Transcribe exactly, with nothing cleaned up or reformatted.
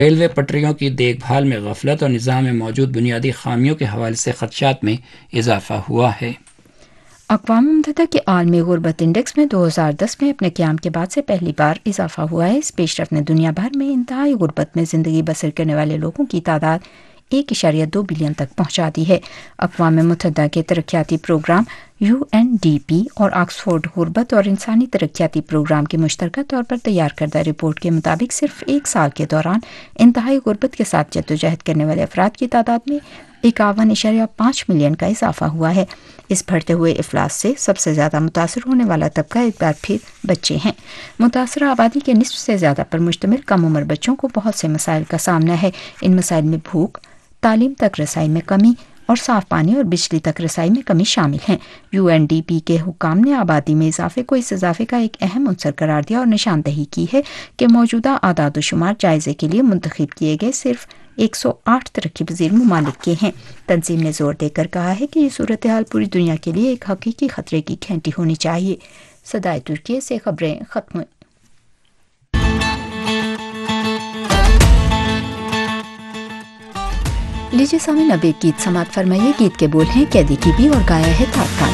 Railway پٹریوں کی دیکھ بھال میں غفلت اور نظام میں موجود بنیادی خامیوں کے حوالے سے خدشات میں اضافہ ہوا ہے۔ اقوام متحدہ کے عالمی غربت انڈیکس میں دو ہزار دس میں اپنے قیام کے بعد سے پہلی بار اضافہ ہوا ہے۔ اس پیش رفت نے دنیا بھر میں انتہائی غربت میں زندگی بسر کرنے والے لوگوں کی تعداد ایک اشاریہ دو بلین تک پہنچا دی ہے۔ اقوام متحدہ کے ترقیاتی program you N D P اور آکسفورڈ غربت اور انسانی ترقیاتی پروگرام کی مشترکہ طور پر تیار کردہ رپورٹ کے مطابق صرف ایک سال کے دوران انتہائی غربت کے ساتھ جدوجہد کرنے والے افراد کی تعداد میں اکاون اشاریہ پانچ ملین کا اضافہ ہوا ہے۔ اس بڑھتے ہوئے افلاس سے سب سے زیادہ متاثر ہونے والا طبقہ ایک بار پھر بچے ہیں۔ متاثرہ آبادی کے نصف سے زیادہ پر مشتمل کم عمر بچوں کو بہت سے مسائل کا سامنا ہے۔ ان مسائل میں بھوک، تعلیم تک رسائی میں کمی اور صاف پانی اور بجلی تک رسائی میں کمی شامل ہیں۔ یو این ڈی پی کے حکام نے آبادی میں اضافے کو اس اضافے کا ایک اہم عنصر قرار دیا اور نشاندہی کی ہے کہ موجودہ اعداد و شمار جائزے کے لیے منتخب کیے گئے صرف ایک سو آٹھ ترقی پذیر ممالک کے ہیں۔ تنظیم نے زور دے کر کہا ہے کہ یہ صورتحال پوری دنیا کے لیے ایک حقیقی خطرے کی گھنٹی ہونی چاہیے۔ صدائے ترکی سے خبریں ختم ہوئیں۔ لیجیے سامعین اب ایک گیت سماعت فرمائیے۔ گیت کے بول ہیں قیدی کی بھی اور گایا ہے تارکان۔